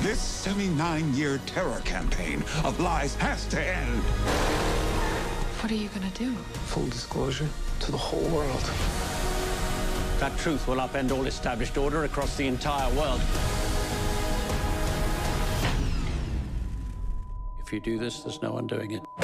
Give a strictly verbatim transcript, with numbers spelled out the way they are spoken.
This seventy-nine-year terror campaign of lies has to end. What are you gonna do? Full disclosure to the whole world. That truth will upend all established order across the entire world. If you do this, there's no undoing it.